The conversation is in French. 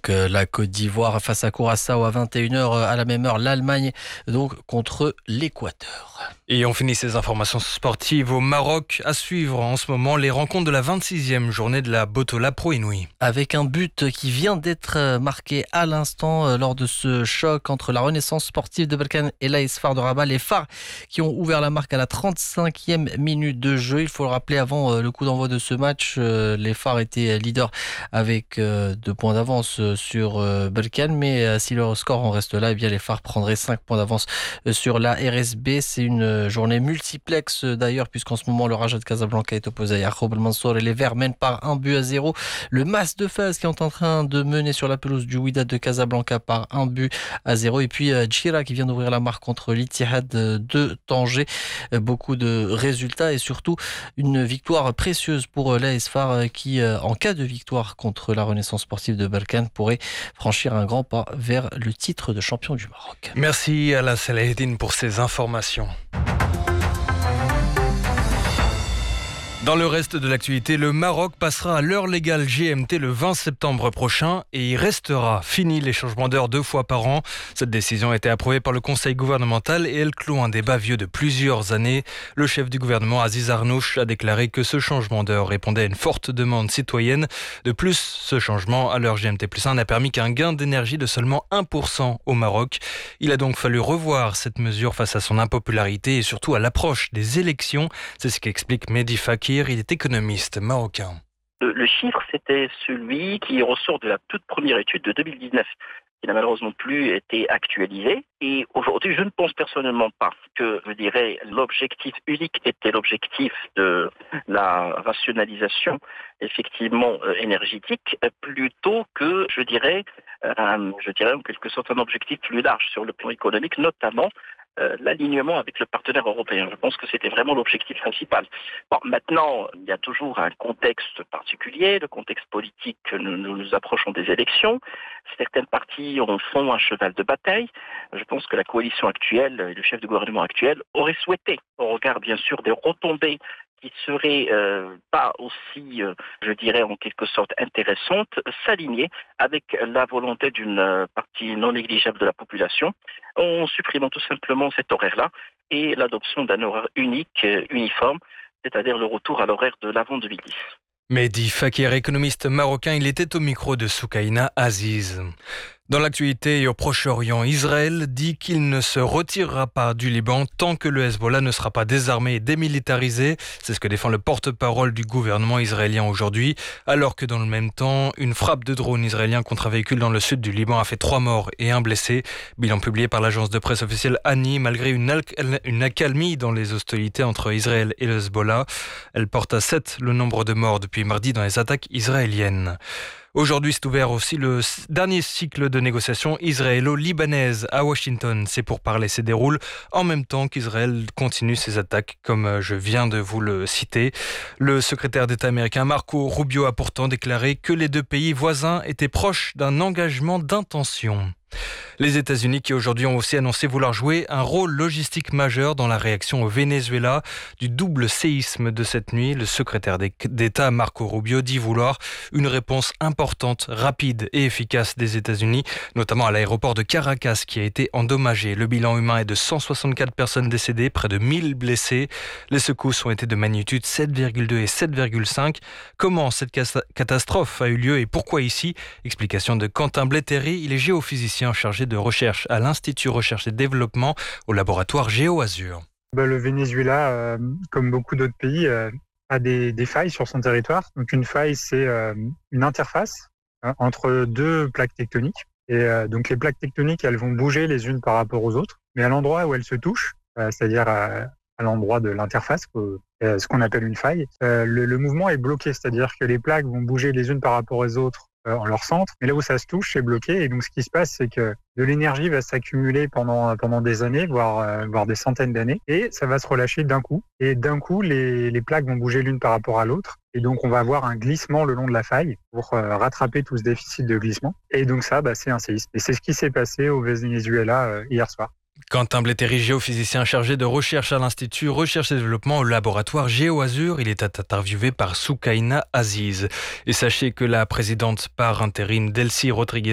Donc la Côte d'Ivoire face à Curaçao à 21h à la même heure, l'Allemagne donc contre l'Équateur. Et on finit ces informations sportives au Maroc. À suivre en ce moment les rencontres de la 26e journée de la Botola Pro Inouï. Avec un but qui vient d'être marqué à l'instant lors de ce choc entre la Renaissance sportive de Berkane et l'AS Far de Rabat. Les Phares qui ont ouvert la marque à la 35e minute de jeu. Il faut le rappeler, avant le coup d'envoi de ce match, les Phares étaient leaders avec 2 points d'avance sur Berkane. Mais si le score en reste là, eh bien les Phares prendraient 5 points d'avance sur la RSB. C'est une journée multiplexe d'ailleurs, puisqu'en ce moment le Raja de Casablanca est opposé à Yacoub El Mansour et les Verts mènent par 1-0. Le Mas de Fès qui est en train de mener sur la pelouse du Wydad de Casablanca par 1-0. Et puis Djira qui vient d'ouvrir la marque contre l'Ittihad de Tanger. Beaucoup de résultats et surtout une victoire précieuse pour l'AS Far qui, en cas de victoire contre la Renaissance sportive de Berkane, pourrait franchir un grand pas vers le titre de champion du Maroc. Merci Alain Salahedine pour ces informations. Dans le reste de l'actualité, le Maroc passera à l'heure légale GMT le 20 septembre prochain et y restera. Fini les changements d'heure 2 fois par an. Cette décision a été approuvée par le Conseil gouvernemental et elle clôt un débat vieux de plusieurs années. Le chef du gouvernement, Aziz Arnouch, a déclaré que ce changement d'heure répondait à une forte demande citoyenne. De plus, ce changement à l'heure GMT+1 n'a permis qu'un gain d'énergie de seulement 1% au Maroc. Il a donc fallu revoir cette mesure face à son impopularité et surtout à l'approche des élections. C'est ce qu'explique Mehdi Fakir. Il est économiste marocain. Le chiffre, c'était celui qui ressort de la toute première étude de 2019, qui n'a malheureusement plus été actualisé. Et aujourd'hui, je ne pense personnellement pas que, l'objectif unique était l'objectif de la rationalisation, effectivement, énergétique, plutôt que, en quelque sorte, un objectif plus large sur le plan économique, notamment l'alignement avec le partenaire européen. Je pense que c'était vraiment l'objectif principal. Bon, maintenant, il y a toujours un contexte particulier, le contexte politique que nous approchons des élections. Certaines parties en font un cheval de bataille. Je pense que la coalition actuelle et le chef de gouvernement actuel auraient souhaité, au regard bien sûr des retombées qui seraient pas aussi, en quelque sorte intéressantes, s'aligner avec la volonté d'une partie non négligeable de la population, en supprimant tout simplement cet horaire-là et l'adoption d'un horaire unique, uniforme, c'est-à-dire le retour à l'horaire de l'avant 2010. Mehdi Fakir, économiste marocain, il était au micro de Soukaina Aziz. Dans l'actualité et au Proche-Orient, Israël dit qu'il ne se retirera pas du Liban tant que le Hezbollah ne sera pas désarmé et démilitarisé. C'est ce que défend le porte-parole du gouvernement israélien aujourd'hui. Alors que dans le même temps, une frappe de drone israélien contre un véhicule dans le sud du Liban a fait 3 morts et 1 blessé. Bilan publié par l'agence de presse officielle ANI, malgré une accalmie dans les hostilités entre Israël et le Hezbollah. Elle porte à 7 le nombre de morts depuis mardi dans les attaques israéliennes. Aujourd'hui, c'est ouvert aussi le dernier cycle de négociations israélo-libanaises à Washington. Ces pourparlers se déroulent en même temps qu'Israël continue ses attaques, comme je viens de vous le citer. Le secrétaire d'État américain Marco Rubio a pourtant déclaré que les 2 pays voisins étaient proches d'un engagement d'intention. Les États-Unis qui aujourd'hui ont aussi annoncé vouloir jouer un rôle logistique majeur dans la réaction au Venezuela du double séisme de cette nuit. Le secrétaire d'État Marco Rubio dit vouloir une réponse importante, rapide et efficace des États-Unis, notamment à l'aéroport de Caracas qui a été endommagé. Le bilan humain est de 164 personnes décédées, près de 1000 blessés. Les secousses ont été de magnitude 7,2 et 7,5. Comment cette catastrophe a eu lieu et pourquoi ici? Explication de Quentin Blettéry, il est géophysicien chargé de recherche à l'Institut Recherche et Développement au laboratoire GeoAzur. Le Venezuela, comme beaucoup d'autres pays, a des failles sur son territoire. Donc une faille, c'est une interface entre 2 plaques tectoniques. Et donc les plaques tectoniques, elles vont bouger les unes par rapport aux autres. Mais à l'endroit où elles se touchent, c'est-à-dire à l'endroit de l'interface, ce qu'on appelle une faille, le mouvement est bloqué. C'est-à-dire que les plaques vont bouger les unes par rapport aux autres en leur centre, mais là où ça se touche, c'est bloqué. Et donc, ce qui se passe, c'est que de l'énergie va s'accumuler pendant des années, voire des centaines d'années, et ça va se relâcher d'un coup. Et d'un coup, les plaques vont bouger l'une par rapport à l'autre, et donc on va avoir un glissement le long de la faille pour rattraper tout ce déficit de glissement. Et donc ça, c'est un séisme. Et c'est ce qui s'est passé au Venezuela hier soir. Quentin Blettéry, géophysicien chargé de recherche à l'Institut Recherche et Développement au laboratoire GeoAzur. Il est interviewé par Soukaina Aziz. Et sachez que la présidente par intérim Delcy Rodriguez